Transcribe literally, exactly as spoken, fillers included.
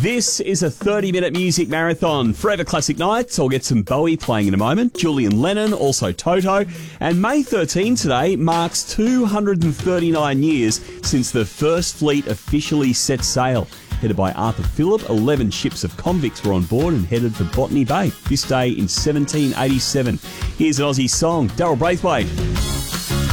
This is a thirty-minute music marathon. Forever Classic Nights. I'll get some Bowie playing in a moment. Julian Lennon, also Toto. And May thirteenth today marks two hundred thirty-nine years since the first fleet officially set sail. Headed by Arthur Phillip, eleven ships of convicts were on board and headed for Botany Bay this day in seventeen eighty-seven. Here's an Aussie song, Daryl Braithwaite.